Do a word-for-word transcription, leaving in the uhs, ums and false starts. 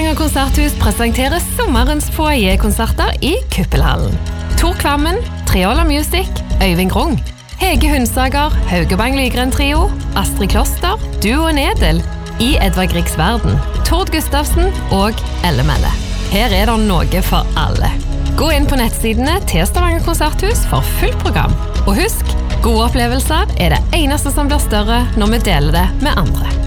Stavanger konserthus presenterer sommerens foyer-konserter i Kuppelhallen. Tor Kvammen, Triola Music, Øyvind Grung, Hege Hundsager, Haugebang Lygren Trio, Astrid Kloster, Duo Nedel, I Edvard Griegs Verden, Tord Gustavsen og Elle Melle. Her er det noe for alle. Gå inn på nettsidene til Stavanger konserthus for fullt program. Og husk, gode opplevelser er det eneste som blir større når vi deler det med andre.